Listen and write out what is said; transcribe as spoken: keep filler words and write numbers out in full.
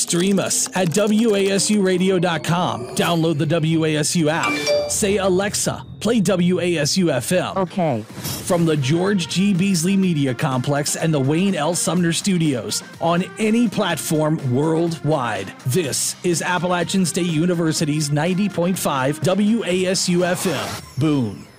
Stream us at W A S U radio dot com. Download the W A S U app. Say, Alexa, play W A S U F M. Okay. From the George G. Beasley Media Complex and the Wayne L. Sumner Studios on any platform worldwide. This is Appalachian State University's ninety point five W A S U F M. Boone.